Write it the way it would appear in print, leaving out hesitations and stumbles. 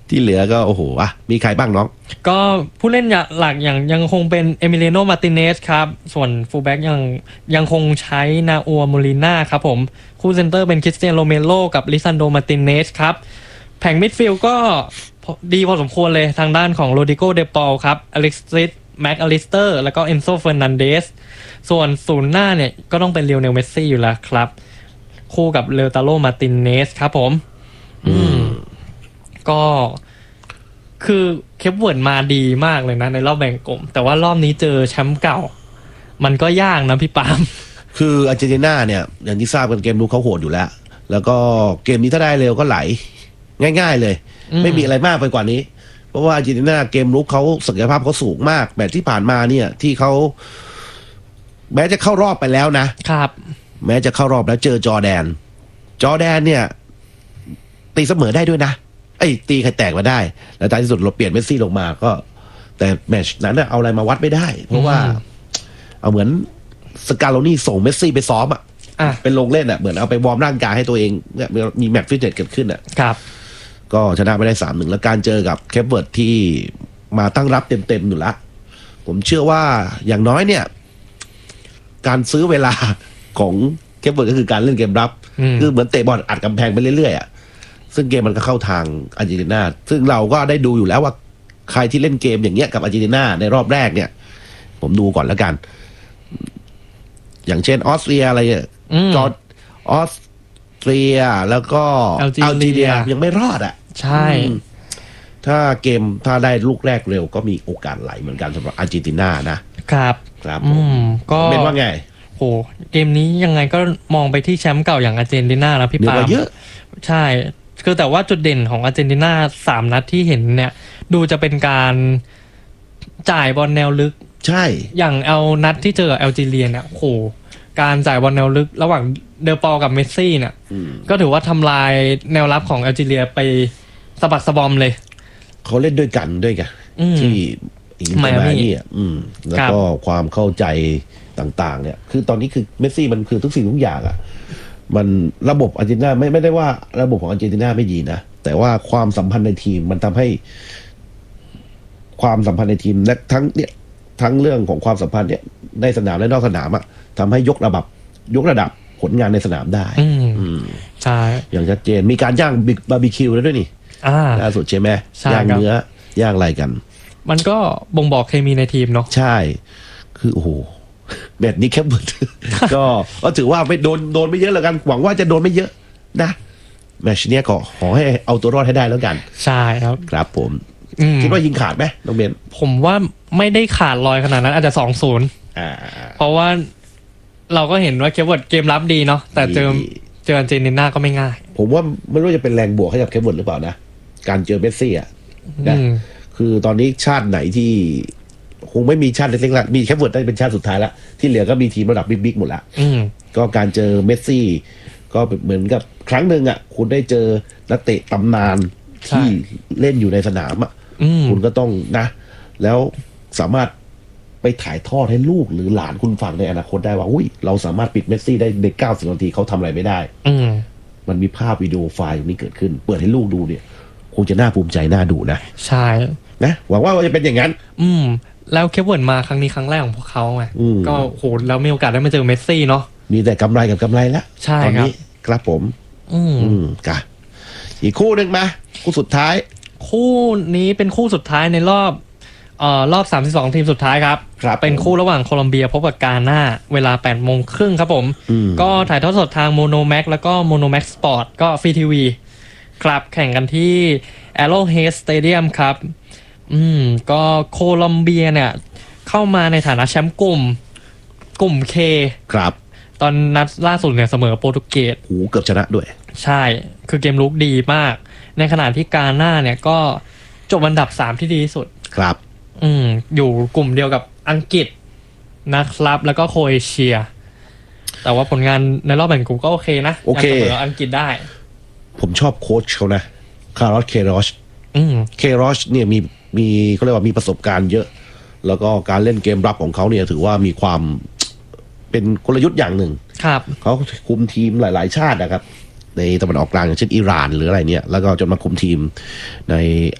ที่เหลือก็โอ้โหมีใครบ้างน้องก็ผู้เล่นหลักอย่างยังคงเป็นเอมิเลียโนมาร์ติเนสครับส่วนฟูลแบ็กยังคงใช้นาอัวโมลิน่าครับผมคู่เซนเตอร์เป็นคริสเตียนโรเมโรกับลิซันโดมาร์ติเนสครับแผงมิดฟิลด์ก็ดีพอสมควรเลยทางด้านของโรดิโกเดปอลครับอเล็กซิสแม็กอลิสเตอร์แล้วก็เอนโซเฟอร์นันเดสส่วนศูนย์หน้าเนี่ยก็ต้องเป็นลิโอเนลเมสซี่อยู่แล้วครับคู่กับเลตาโรมาร์ติเนสครับผมก็คือเคปเวิร์ดมาดีมากเลยนะในรอบแบ่งกลุ่มแต่ว่ารอบนี้เจอแชมป์เก่ามันก็ยากนะพี่ปามคืออาร์เจนตินาเนี่ยอย่างที่ทราบกันเกมลุกเขาโหดอยู่แล้วก็เกมนี้ถ้าได้เร็วก็ไหลง่ายๆเลยไม่มีอะไรมากไปกว่านี้เพราะว่าอาร์เจนตินาเกมลุกเขาศักยภาพเขาสูงมากแบบที่ผ่านมาเนี่ยที่เขาแม้จะเข้ารอบไปแล้วนะครับแม้จะเข้ารอบแล้วเจอจอร์แดนเนี่ยตีเสมอได้ด้วยนะตีใครแตกมาได้แล้วท้ายที่สุดเราเปลี่ยนเมสซี่ลงมาก็แต่แมตช์นั้นเอาอะไรมาวัดไม่ได้เพราะว่าเอาเหมือนสกาโลนี่ส่งเมสซี่ไปซ้อมเป็นลงเล่นเหมือนเอาไปวอร์มร่างกายให้ตัวเองมีแมตช์ฟิตเนสเกิดขึ้นครับก็ชนะไปได้ 3-1 แล้วการเจอกับเคปเวิร์ดที่มาตั้งรับเต็มอยู่แล้วผมเชื่อว่าอย่างน้อยเนี่ยการซื้อเวลาของเคปเวิร์ดก็คือการเล่นเกมรับคือเหมือนเตะบอลอัดกำแพงไปเรื่อยๆซึ่งเกมมันก็เข้าทางอาร์เจนตินาซึ่งเราก็ได้ดูอยู่แล้วว่าใครที่เล่นเกมอย่างเงี้ยกับอาร์เจนตินาในรอบแรกเนี่ยผมดูก่อนแล้วกันอย่างเช่นออสเตรียอะไรเนี่ยจอร์ออสเตรียแล้วก็อัลจีเรียยังไม่รอดใช่ถ้าเกมถ้าได้ลูกแรกเร็วก็มีโอกาสไหลเหมือนกันสำหรับอาร์เจนตินานะครับก็เป็นว่าไงโหเกมนี้ยังไงก็มองไปที่แชมป์เก่าอย่างอาร์เจนตินาแล้วพี่ปาล์มเยอะใช่คือแต่ว่าจุดเด่นของอาร์เจนตินา3นัดที่เห็นเนี่ยดูจะเป็นการจ่ายบอลแนวลึกใช่อย่างเอานัดที่เจอแอลจีเรียเนี่ยโหการจ่ายบอลแนวลึกระหว่างเดอปอลกับเมสซี่เนี่ยก็ถือว่าทำลายแนวรับของแอลจีเรียไปสะบักสะบอมเลยเขาเล่นด้วยกันที่ไมอามี่แล้วก็ความเข้าใจต่างๆเนี่ยคือตอนนี้คือเมสซี่มันคือทุกสิ่งทุกอย่างมันระบบอาร์เจนตินาไม่ได้ว่าระบบของอาร์เจนตินาไม่ดีนะแต่ว่าความสัมพันธ์ในทีมมันทำให้ความสัมพันธ์ในทีมและทั้งเรื่องของความสัมพันธ์เนี่ยในสนามและนอกสนามทำให้ยกระดับผลงานในสนามได้ใช่อย่างชัดเจนมีการย่างบาร์บีคิวแล้วด้วยนี่ล่าสุดใช่ไหมย่างเนื้อย่างอะไรกันมันก็บ่งบอกเคมีในทีมเนาะใช่คือโอ้โหแบบนี้แค่เบิดก็ถือว่าไม่โดนไม่เยอะแล้วกันหวังว่าจะโดนไม่เยอะนะแมตช์เนี้ยก็ขอให้เอาตัวรอดให้ได้แล้วกันใช่ครับผมคิดว่ายิงขาดไหมน้องเบนผมว่าไม่ได้ขาดลอยขนาดนั้นอาจจะ2-0เพราะว่าเราก็เห็นว่าเคปเวิร์ดเกมรับดีเนาะแต่เจออาร์เจนตินาก็ไม่ง่ายผมว่าไม่รู้จะเป็นแรงบวกให้กับเคปเวิร์ดหรือเปล่านะการเจอเมสซี่นะคือตอนนี้ชาติไหนที่คงไม่มีชาติเล็กๆละมีเคปเวิร์ดได้เป็นชาติสุดท้ายละที่เหลือก็มีทีมระดับบิ๊กๆหมดละก็การเจอเมสซี่ก็เหมือนกับครั้งหนึ่งคุณได้เจอนักเตะตำนานที่เล่นอยู่ในสนามคุณก็ต้องนะแล้วสามารถไปถ่ายทอดให้ลูกหรือหลานคุณฟังในอนาคตได้ว่าอุ้ยเราสามารถปิดเมสซี่ได้ใน90 นาทีเขาทำอะไรไม่ได้มันมีภาพวิดีโอไฟล์นี้เกิดขึ้นเปิดให้ลูกดูเนี่ยคงจะน่าภูมิใจน่าดูนะใช่นะหวังว่าจะเป็นอย่างนั้นแล้วเคปเวิร์ดมาครั้งนี้ครั้งแรกของพวกเขาไงก็โหแล้วมีโอกาสได้มาเจอเมสซี่เนาะมีแต่กำไรกับกำไรแล้วตอนนี้ครับผมกะอีกคู่หนึ่งมาคู่สุดท้ายคู่นี้เป็นคู่สุดท้ายในรอบ32ทีมสุดท้ายครับเป็นคู่ระหว่างโคลอมเบียพบกับกาน่าเวลา 8:30 นครับผมก็ถ่ายทอดสดทางโมโนแม็กแล้วก็โมโนแม็กสปอร์ตก็ฟรีทีวีครับแข่งกันที่ Arrowhead Stadium ครับก็โคลอมเบียเนี่ยเข้ามาในฐานะแชมป์กลุ่ม K ครับตอนนัดล่าสุดเนี่ยเสมอโปรตุเกสเกือบชนะด้วยใช่คือเกมลุกดีมากในขณะที่กาน่าเนี่ยก็จบอันดับ3ที่ดีที่สุดครับอยู่กลุ่มเดียวกับอังกฤษนะครับแล้วก็โครเอเชียแต่ว่าผลงานในรอบแบ่งกลุ่มก็โอเคนะโอเคเสมออังกฤษได้ผมชอบโค้ชเขานะคาร์ลอสเคโรชเนี่ยมีเขาเรียกว่ามีประสบการณ์เยอะแล้วก็การเล่นเกมรับของเขาเนี่ยถือว่ามีความเป็นกลยุทธ์อย่างหนึ่งเขาคุมทีมหลายๆชาตินะครับในตะวันออกกลางอย่างเช่นอิหร่านหรืออะไรเนี่ยแล้วก็จนมาคุมทีมใน